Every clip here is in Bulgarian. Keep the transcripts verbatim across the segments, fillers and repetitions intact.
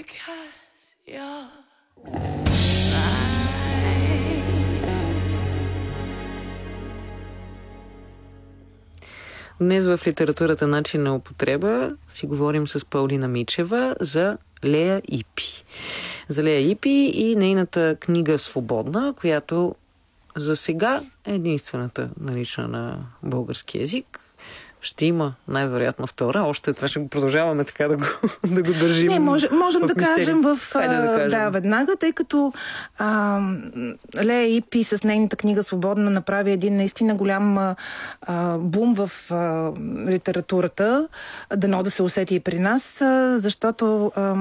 because you're Днес в литературата начин на употреба си говорим с Паулина Мичева за Лея Ипи. За Лея Ипи и нейната книга Свободна, която за сега е единствената налична на български език. Ще има най-вероятно втора. Още това ще го продължаваме така да го, да го държим. Не, може, можем в да мистерия. кажем в... да, кажем. да, веднага, тъй като а, Лея Ипи с нейната книга Свободна направи един наистина голям а, бум в а, литературата. Дано да се усети и при нас, а, защото... А,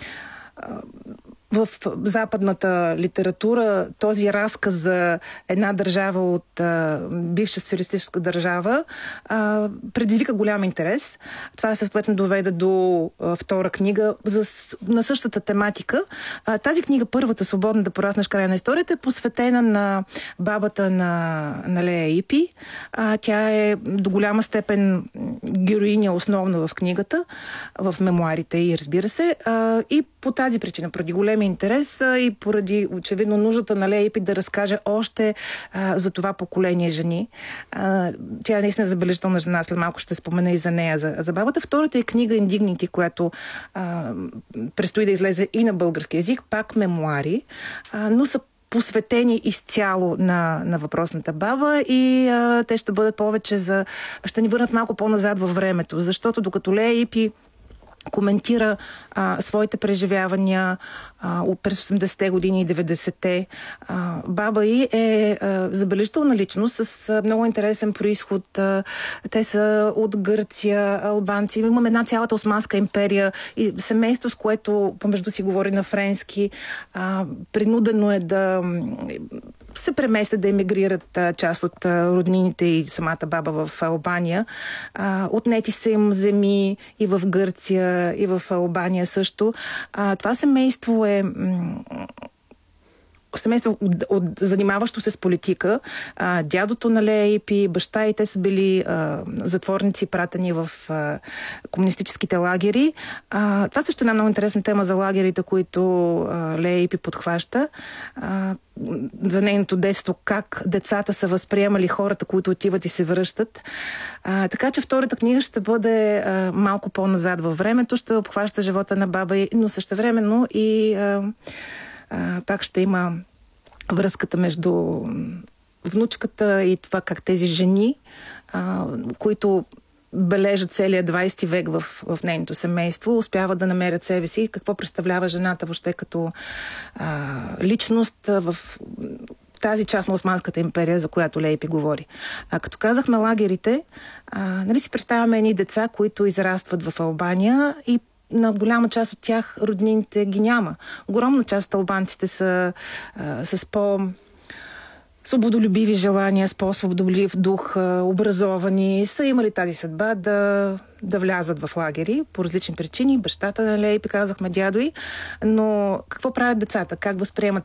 а, в западната литература този разказ за една държава от а, бивша социалистическа държава а, предизвика голям интерес. Това съответно доведе до а, втора книга за, на същата тематика. А, тази книга, първата, Свободна да пораснеш края на историята, е посветена на бабата на, на Лея Ипи. А, тя е до голяма степен героиня основна в книгата, в мемуарите и разбира се. А, и по тази причина, преди големи интерес и поради очевидно нуждата на Лея Ипи да разкаже още а, за това поколение жени. А, тя е наистина забележителна жена, след малко ще спомена и за нея, за, за бабата. Втората е книга Индигнити, която а, предстои да излезе и на български език, пак мемуари, а, но са посветени изцяло на, на въпросната баба и а, те ще бъдат повече за... ще ни върнат малко по-назад във времето, защото докато Лея Ипи коментира а, своите преживявания а, през осемдесетте години и деветдесетте. А, баба й е а, забележителна личност с а, много интересен происход. А, те са от Гърция, албанци. Имаме една цялата Османска империя и семейство, с което помежду си говори на френски. А, принудено е да се преместят, да емигрират а, част от а, роднините и самата баба в Албания. А, отнети са им земи и в Гърция, и в Албания също. А, това семейство е м- семейство от, от, занимаващо се с политика. А, дядото на Лея Ипи, баща и те са били а, затворници, пратени в а, комунистическите лагери. А, това също е една много интересна тема за лагерите, които а, Лея Ипи подхваща. А, за нейното детство, как децата са възприемали хората, които отиват и се връщат. А, така че втората книга ще бъде а, малко по-назад във времето, ще обхваща живота на баба, но същевременно и а, а, пак ще има връзката между внучката и това как тези жени, а, които бележат целия двайсети век в, в нейното семейство, успяват да намерят себе си, какво представлява жената въобще като а, личност в тази част на Османската империя, за която Лея Ипи говори. А, като казахме лагерите, а, нали си представяме едни деца, които израстват в Албания и на голяма част от тях роднините ги няма. Огромна част от албанците са а, с по- свободолюбиви желания, с по-свободолюбив дух, образовани, са имали тази съдба да, да влязат в лагери по различни причини. Бащата на Лея Ипи, казахме, дядо й. Но какво правят децата? Как възприемат